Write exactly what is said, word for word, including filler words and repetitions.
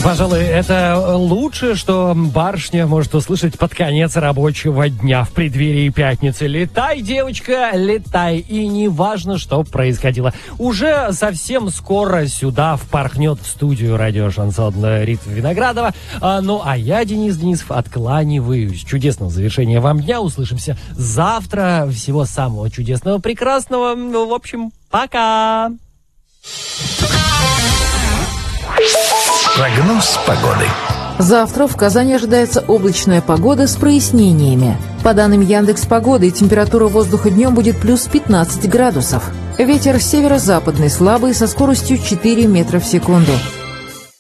Пожалуй, это лучшее, что барышня может услышать под конец рабочего дня в преддверии пятницы. Летай, девочка, летай. И не важно, что происходило. Уже совсем скоро сюда впорхнет в студию радио «Шансон» Рита Виноградова. А, ну, а я, Денис Денисов, откланиваюсь. Чудесного завершения вам дня. Услышимся завтра. Всего самого чудесного, прекрасного. Ну, в общем, пока. Прогноз погоды. Завтра в Казани ожидается облачная погода с прояснениями. По данным Яндекс.Погоды, температура воздуха днем будет плюс пятнадцать градусов. Ветер северо-западный слабый со скоростью четыре метра в секунду.